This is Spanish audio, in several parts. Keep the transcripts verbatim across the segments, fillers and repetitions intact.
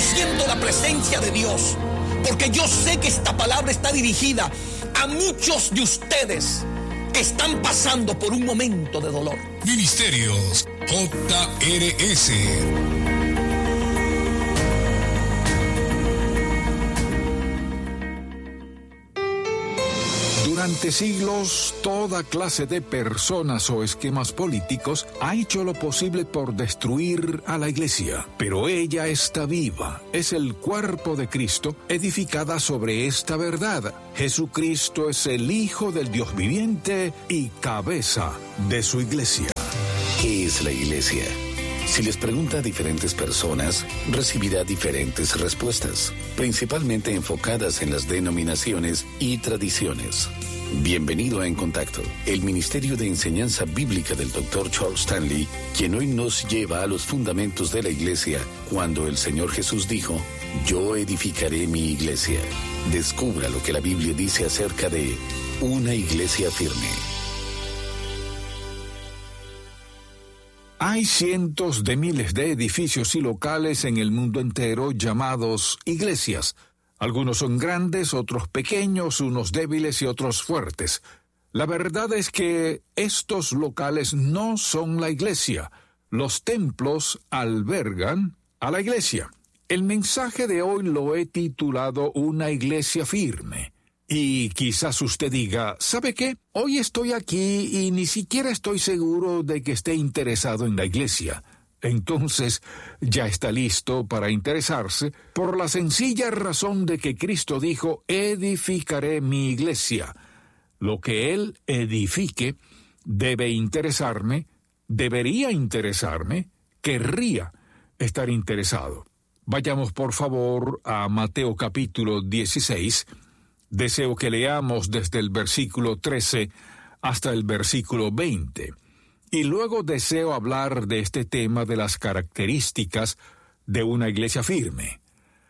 siento la presencia de Dios, porque yo sé que esta palabra está dirigida a muchos de ustedes que están pasando por un momento de dolor. Ministerios J R S. Durante siglos, toda clase de personas o esquemas políticos ha hecho lo posible por destruir a la iglesia. Pero ella está viva. Es el cuerpo de Cristo, edificada sobre esta verdad. Jesucristo es el Hijo del Dios viviente y cabeza de su iglesia. ¿Qué es la iglesia? Si les pregunta a diferentes personas, recibirá diferentes respuestas, principalmente enfocadas en las denominaciones y tradiciones. Bienvenido a En Contacto, el Ministerio de Enseñanza Bíblica del doctor Charles Stanley, quien hoy nos lleva a los fundamentos de la iglesia cuando el Señor Jesús dijo: yo edificaré mi iglesia. Descubra lo que la Biblia dice acerca de una iglesia firme. Hay cientos de miles de edificios y locales en el mundo entero llamados iglesias. Algunos son grandes, otros pequeños, unos débiles y otros fuertes. La verdad es que estos locales no son la iglesia. Los templos albergan a la iglesia. El mensaje de hoy lo he titulado Una iglesia firme. Y quizás usted diga, ¿sabe qué? Hoy estoy aquí y ni siquiera estoy seguro de que esté interesado en la iglesia. Entonces, ya está listo para interesarse por la sencilla razón de que Cristo dijo, edificaré mi iglesia. Lo que Él edifique debe interesarme, debería interesarme, querría estar interesado. Vayamos por favor a Mateo capítulo dieciséis. Deseo que leamos desde el versículo trece hasta el versículo veinte. Y luego deseo hablar de este tema de las características de una iglesia firme.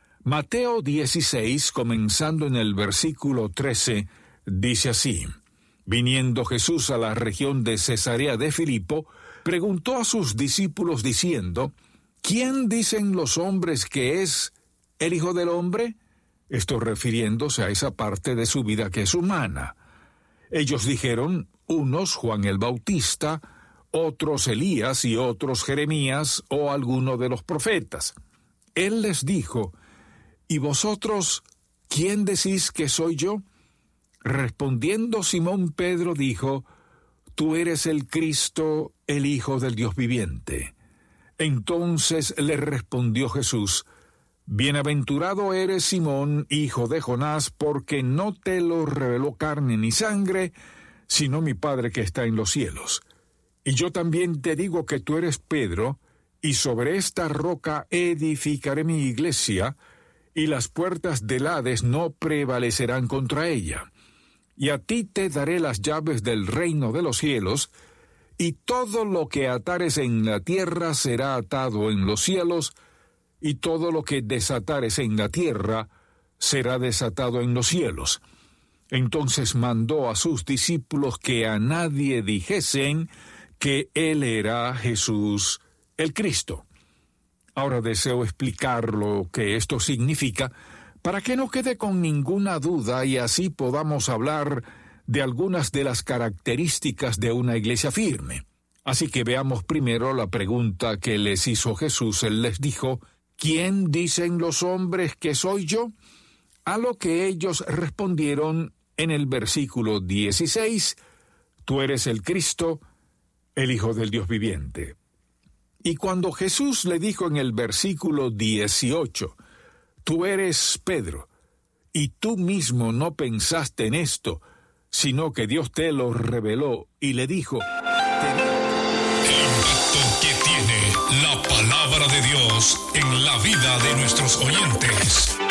Mateo dieciséis, comenzando en el versículo trece, dice así: Viniendo Jesús a la región de Cesarea de Filipo, preguntó a sus discípulos diciendo: ¿Quién dicen los hombres que es el Hijo del Hombre? Esto refiriéndose a esa parte de su vida que es humana. Ellos dijeron, unos Juan el Bautista, otros Elías y otros Jeremías o alguno de los profetas. Él les dijo, ¿y vosotros quién decís que soy yo? Respondiendo Simón Pedro dijo, tú eres el Cristo, el Hijo del Dios viviente. Entonces le respondió Jesús, Bienaventurado eres Simón, hijo de Jonás, porque no te lo reveló carne ni sangre, sino mi Padre que está en los cielos. Y yo también te digo que tú eres Pedro, y sobre esta roca edificaré mi iglesia, y las puertas del Hades no prevalecerán contra ella. Y a ti te daré las llaves del reino de los cielos, y todo lo que atares en la tierra será atado en los cielos, y todo lo que desatares en la tierra será desatado en los cielos. Entonces mandó a sus discípulos que a nadie dijesen que él era Jesús el Cristo. Ahora deseo explicar lo que esto significa para que no quede con ninguna duda y así podamos hablar de algunas de las características de una iglesia firme. Así que veamos primero la pregunta que les hizo Jesús. Él les dijo, ¿quién dicen los hombres que soy yo? A lo que ellos respondieron en el versículo dieciséis, tú eres el Cristo, el Hijo del Dios viviente. Y cuando Jesús le dijo en el versículo dieciocho, tú eres Pedro, y tú mismo no pensaste en esto, sino que Dios te lo reveló y le dijo, el impacto que tiene la palabra de Dios en la vida de nuestros oyentes.